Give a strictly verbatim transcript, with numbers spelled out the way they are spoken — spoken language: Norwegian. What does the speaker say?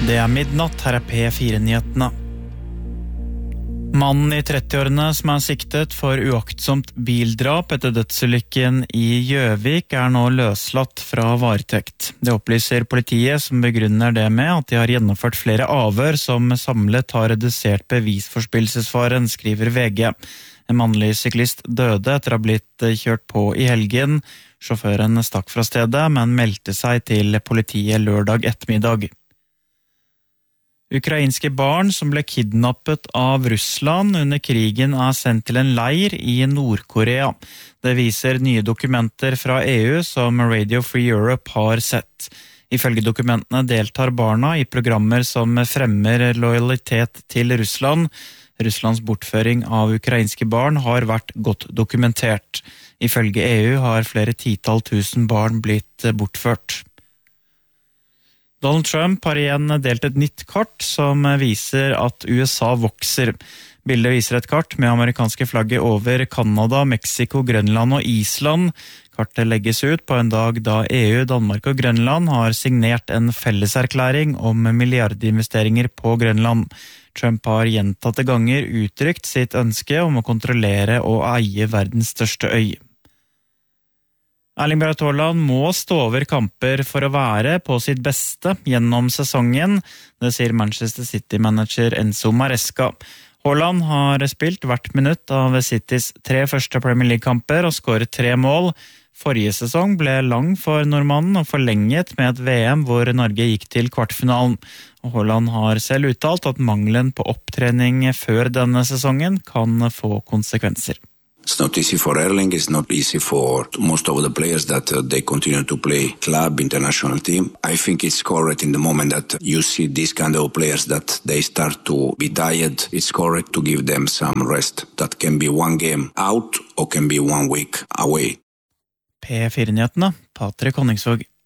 Det er midnatt, her er P fire-nyhetene. Mannen i trettiårene som er siktet for uaktsomt bildrap etter dødsulykken i Gjøvik er nå løslatt fra varetekt. Det opplyser politiet som begrunner det med at de har gjennomført flere avhør som samlet har redusert bevisforspillelsesfaren, skriver V G. En mannlig syklist døde etter å ha blitt kjørt på i helgen. Sjåføren stakk fra stedet, men meldte seg til politiet lørdag ettermiddag. Ukrainske barn som ble kidnappet av Russland under krigen er sendt til en leir i Nord-Korea. Det viser nye dokumenter fra E U som Radio Free Europe har sett. Ifølge dokumentene deltar barna i programmer som fremmer lojalitet til Russland. Russlands bortføring av ukrainske barn har vært godt dokumentert. Ifølge E U har flere titall tusen barn blitt bortført. Donald Trump har igjen delt et nytt kart som viser at U S A vokser. Bildet viser et kart med amerikanske flagget over Kanada, Mexico, Grønland og Island. Kartet legges ut på en dag da E U, Danmark og Grønland har signert en felleserklæring om milliardinvesteringer på Grønland. Trump har gjentatte ganger uttrykt sitt ønske om å kontrollere og eie verdens største øy. Erling Braut Haaland må stå over kamper for å være på sitt beste gjennom sesongen, det sier Manchester City-manager Enzo Maresca. Haaland har spilt hvert minutt av Citys tre første Premier League-kamper og skåret tre mål. Forrige sesong ble lang for nordmannen og forlenget med et V M hvor Norge gikk til kvartfinalen. Haaland har selv uttalt at mangelen på opptrening før denne sesongen kan få konsekvenser. It's not easy for Erling, it's not easy for most of the players that uh, they continue to play club, international team. I think it's correct in the moment that you see these kind of players that they start to be tired. It's correct to give them some rest. That can be one game out or can be one week away. P fire-nyhetene, Patrick Honningsvåg.